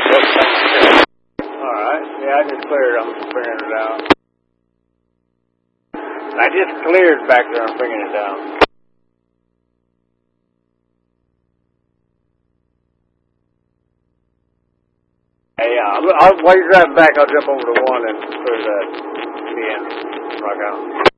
Alright, yeah, I just cleared. I'm bringing it down. I just cleared back there. I'm bringing it down. Hey, while you're driving back, I'll jump over to one and clear that. The end. Rock out.